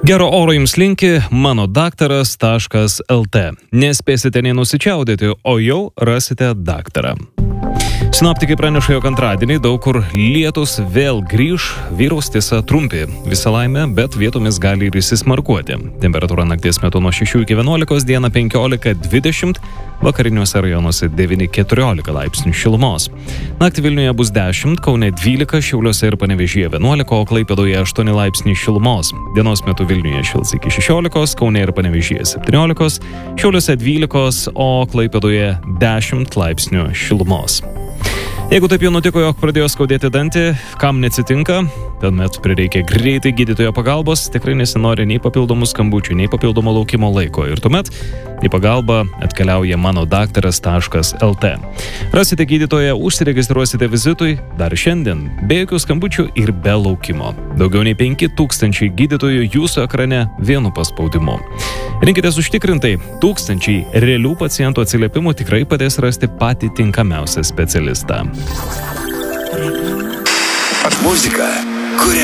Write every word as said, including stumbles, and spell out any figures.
Gero oro jums linki mano daktaras taškas lt. Nespėsite nei nusičiaudėti, o jau rasite daktarą. Sinoptikai praneša, jog antradienį daug kur lietus vėl grįž, vyraus tiesa trumpi. Visa laimė, bet vietomis gali ir įsismarkuoti. Temperatūra nakties metu nuo šešių iki vienuolikos, dieną penkiolika dvidešimt, vakariniuose rajonuose devyni keturiolika laipsnių šilumos. Naktį Vilniuje bus dešimt, Kaune dvylika, Šiauliuose ir Panevėžyje vienuolika, o Klaipėdoje aštuoni laipsniai šilumos. Dienos metu Vilniuje šils iki šešiolikos, Kaune ir Panevėžyje septyniolikos, Šiauliuose dvylikos, o Klaipėdoje dešimt laipsnių šilumos. Jeigu taip jau nutiko, jog pradėjo skaudėti dantį, kam neatsitinka, tuomet prireikia greitai gydytojo pagalbos, tikrai nesinori nei papildomų skambučių, nei papildomo laukimo laiko. Ir tuomet į pagalbą atkeliauja mano daktaras taškas lt. Rasite gydytoją, užsiregistruosite vizitui dar šiandien, be jokių skambučių ir be laukimo. Daugiau nei penki tūkstančiai gydytojų jūsų ekrane vienu paspaudimu. Rinkitės užtikrintai, tūkstančiai realių pacientų atsiliepimų tikrai padės rasti patį tinkamiausią specialistą. Muzika, kuria